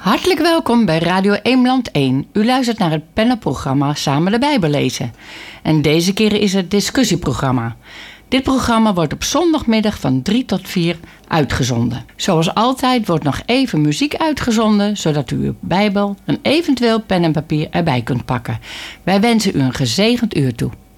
Hartelijk welkom bij Radio Eemland 1. U luistert naar het panelprogramma Samen de Bijbel lezen. En deze keer is het discussieprogramma. Dit programma wordt op zondagmiddag van 3 tot 4 uitgezonden. Zoals altijd wordt nog even muziek uitgezonden, zodat u uw Bijbel en eventueel pen en papier erbij kunt pakken. Wij wensen u een gezegend uur toe.